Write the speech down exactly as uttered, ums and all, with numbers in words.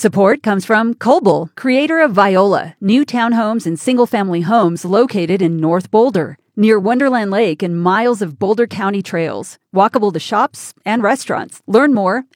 Support comes from Coble, creator of Viola, new townhomes and single-family homes located in North Boulder, near Wonderland Lake and miles of Boulder County trails, walkable to shops and restaurants. Learn more